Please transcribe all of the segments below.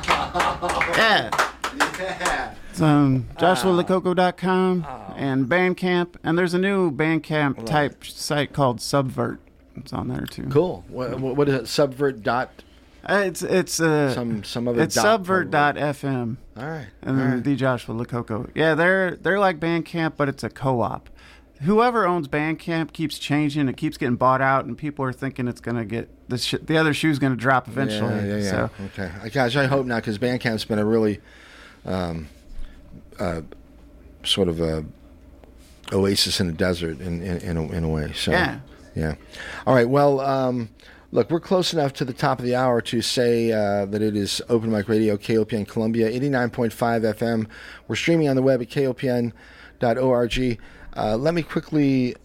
Yeah. Yeah. It's JoshuaLacoco.com and Bandcamp, and there's a new Bandcamp type site called Subvert. It's on there too. Cool. What is it? Subvert dot. It's some other. It's dot Subvert.fm. All right. And then the Joshua Lacoco. Yeah, they're like Bandcamp, but it's a co-op. Whoever owns Bandcamp keeps changing. It keeps getting bought out, and people are thinking it's going to get the other shoe's going to drop eventually. Yeah. So. Okay. Gosh, I hope not, because Bandcamp's been a really sort of a oasis in the desert in a way. So yeah. All right. Well, look, we're close enough to the top of the hour to say that it is Open Mic Radio, KOPN Columbia, 89.5 FM. We're streaming on the web at kopn.org. Let me quickly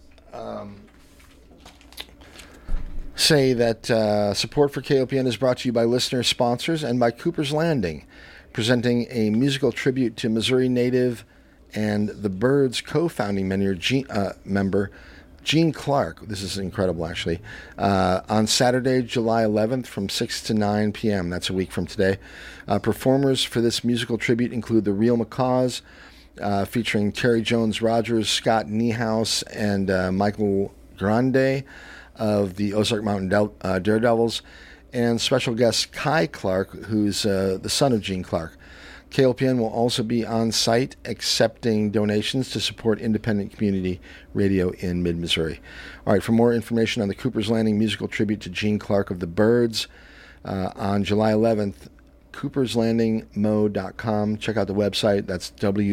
say that support for KOPN is brought to you by listener sponsors and by Cooper's Landing, presenting a musical tribute to Missouri native and the Byrds co-founding member Gene Clark. This is incredible, actually. On Saturday, July 11th from 6 to 9 p.m. That's a week from today. Performers for this musical tribute include the Real Macaws, featuring Terry Jones Rogers, Scott Niehaus, and Michael Grande of the Ozark Mountain Daredevils, and special guest Kai Clark, who's the son of Gene Clark. KLPN will also be on site accepting donations to support independent community radio in mid-Missouri. All right, for more information on the Cooper's Landing musical tribute to Gene Clark of the Byrds on July 11th, cooperslandingmo.com. Check out the website. That's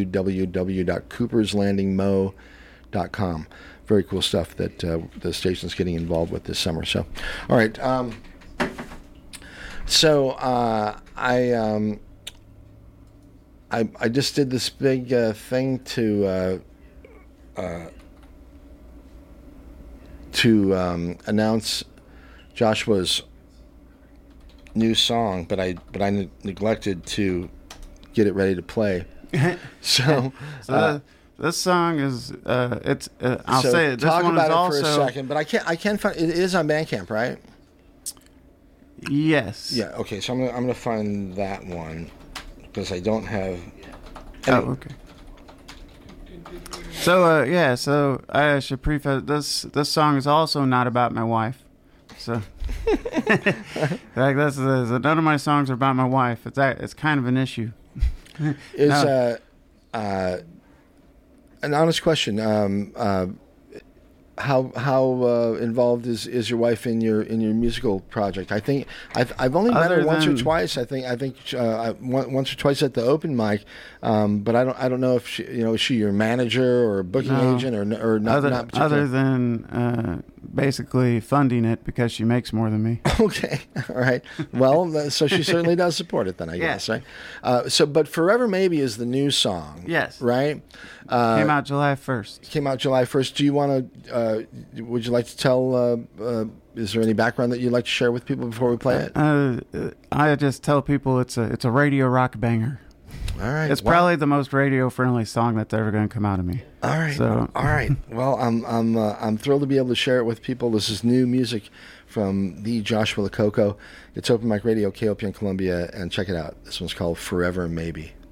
www.cooperslandingmo.com. Very cool stuff that the station's getting involved with this summer. So, all right. I just did this big thing to announce Joshua's new song, but I neglected to get it ready to play. So this song is it's I'll so say it. This talk one about is it also for a second, but I can't find it. Is on Bandcamp, right? Yes. Yeah. Okay. So I'm gonna find that one because I don't have. Oh, okay. So so I should preface this song is also not about my wife. So like none of my songs are about my wife. It's kind of an issue. Is an honest question. How involved is your wife in your musical project? I think I've only met her once or twice. I think once or twice at the open mic, but I don't know if she, is she your manager or booking agent or not? Not other than basically funding it because she makes more than me. Okay, all right. Well, so she certainly does support it then, I guess, right? But Forever Maybe is the new song. Yes. Right? Came out July 1st. Came out July 1st. Do you want to, would you like to tell, is there any background that you'd like to share with people before we play it? I just tell people it's a radio rock banger. All right. It's probably the most radio-friendly song that's ever going to come out of me. All right. So. All right. Well, I'm thrilled to be able to share it with people. This is new music from the Joshua Lacoco. It's Open Mic Radio, KOPN Columbia, and check it out. This one's called Forever Maybe.